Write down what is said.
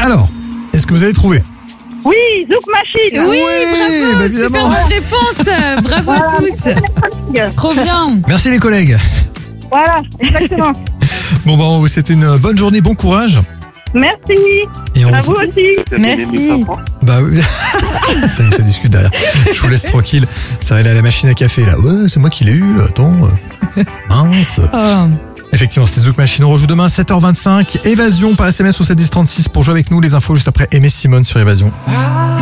Alors, est-ce que vous avez trouvé? Oui, Zouk Machine. Oui, bravo, bah, super évidemment. bonne réponse. Bravo à tous. Trop bien. Merci les collègues. Voilà, exactement. Bon, bah, on va vous souhaiter une bonne journée, bon courage. Merci. Et on À joue- vous aussi. Merci. Bah oui. ça y est, ça discute derrière. Je vous laisse tranquille. Ça va aller à la machine à café là. Ouais, c'est moi qui l'ai eu. Attends. Mince. Oh. Effectivement, c'était Zouk Machine. On rejoue demain à 7h25. Évasion par SMS au 71036 pour jouer avec nous. Les infos juste après Aimé Simone sur Évasion.